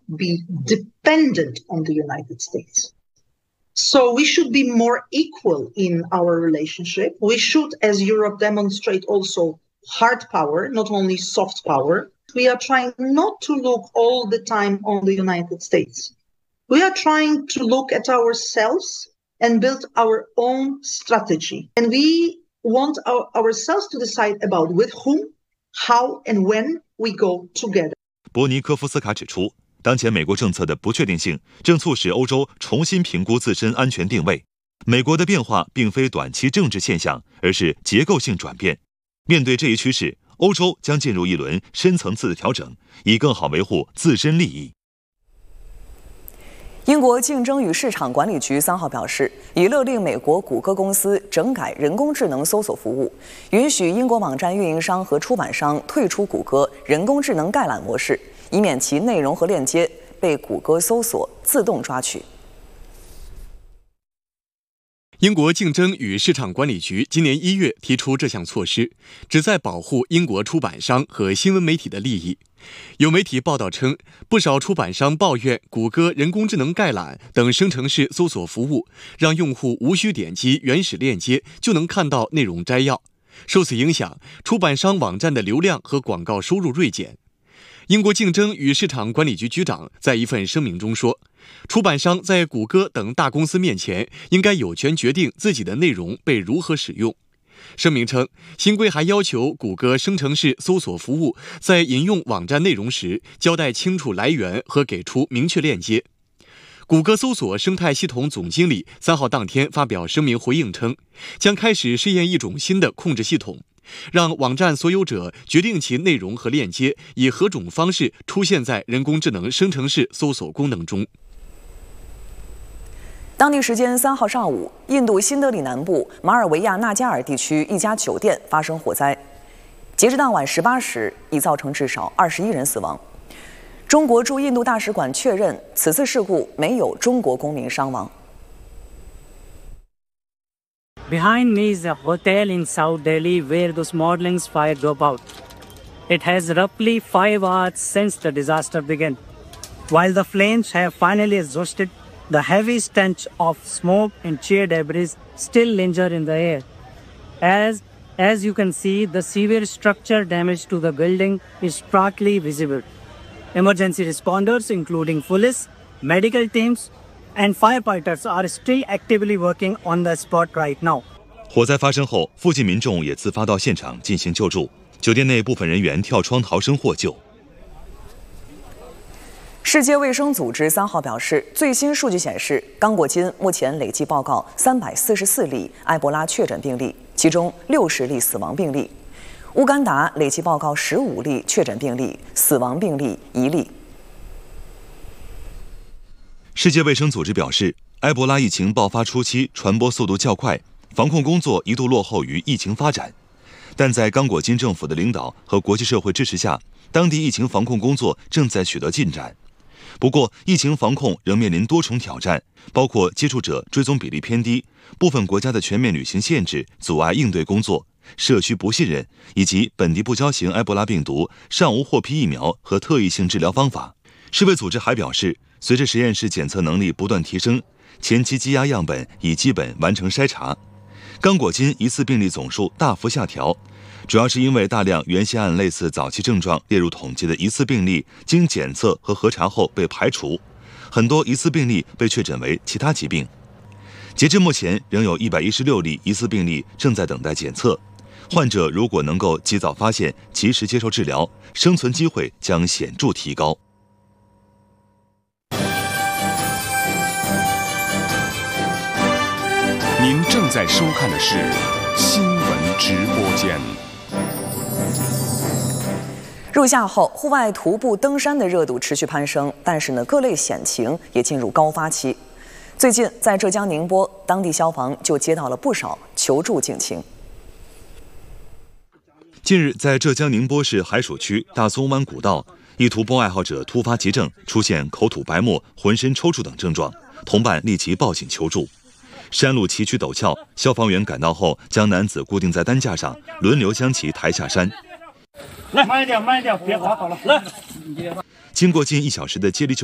be dependent on the United States. So we should be more equal in our relationship. We should, as Europe, demonstrate also hard power, not only soft power. We are trying not to look all the time on the United States. We are trying to look at ourselves and build our own strategy. And we want ourselves to decide about with whom, how, and when we go together. 伯尼科夫斯卡指出，当前美国政策的不确定性正促使欧洲重新评估自身安全定位。美国的变化并非短期政治现象，而是结构性转变。面对这一趋势，欧洲将进入一轮深层次的调整，以更好维护自身利益。 英国竞争与市场管理局3号表示，已勒令美国谷歌公司整改人工智能搜索服务，允许英国网站运营商和出版商退出谷歌人工智能概览模式，以免其内容和链接被谷歌搜索自动抓取。 英国竞争与市场管理局今年1月提出这项措施，旨在保护英国出版商和新闻媒体的利益。有媒体报道称，不少出版商抱怨谷歌人工智能概览等生成式搜索服务让用户无需点击原始链接就能看到内容摘要，受此影响，出版商网站的流量和广告收入锐减。英国竞争与市场管理局局长在一份声明中说，出版商在谷歌等大公司面前应该有权决定自己的内容被如何使用。声明称，新规还要求谷歌生成式搜索服务在引用网站内容时交代清楚来源和给出明确链接。谷歌搜索生态系统总经理3号当天发表声明回应称，将开始试验一种新的控制系统，让网站所有者决定其内容和链接以何种方式出现在人工智能生成式搜索功能中。 当地时间3号上午，印度新德里南部马尔维亚纳加尔地区一家酒店发生火灾，截至当晚18时，已造成至少21人死亡。中国驻印度大使馆确认，此次事故没有中国公民伤亡。 Behind me is a hotel in South Delhi where those Smoldering fire broke out. It has roughly 5 hours since the disaster began. While the flames have finally exhausted, the heavy stench of smoke and cheer debris still linger in the air. As you can see, the severe structural damage to the building is starkly visible. Emergency responders, including police, medical teams, and firefighters are still actively working on the spot right now. 火灾发生后，附近民众也自发到现场进行救助，酒店内部分人员跳窗逃生获救。 世界卫生组织3号表示，最新数据显示，刚果金目前累计报告344例埃博拉确诊病例，其中60例死亡病例；乌干达累计报告15例确诊病例，死亡病例1例。 世界卫生组织表示，埃博拉疫情爆发初期传播速度较快，防控工作一度落后于疫情发展，但在刚果金政府的领导和国际社会支持下，当地疫情防控工作正在取得进展。不过，疫情防控仍面临多重挑战，包括接触者追踪比例偏低、部分国家的全面旅行限制阻碍应对工作、社区不信任，以及本地不交型埃博拉病毒尚无获批疫苗和特异性治疗方法。世卫组织还表示，随着实验室检测能力不断提升，前期积压样本已基本完成筛查。刚果金疑似病例总数大幅下调，主要是因为大量原先按类似早期症状列入统计的疑似病例经检测和核查后被排除，很多疑似病例被确诊为其他疾病。截至目前，仍有116例疑似病例正在等待检测。患者如果能够及早发现、及时接受治疗，生存机会将显著提高。 您正在收看的是新闻直播间。 入夏后，户外徒步登山的热度持续攀升，但是各类险情也进入高发期。最近，在浙江宁波，当地消防就接到了不少求助警情。 近日，在浙江宁波市海曙区大松湾古道，一徒步爱好者突发急症，出现口吐白沫、浑身抽搐等症状，同伴立即报警求助。山路崎岖陡峭，消防员赶到后，将男子固定在担架上，轮流将其抬下山。 来，慢一点，别滑倒了。来， 经过近1小时的接力救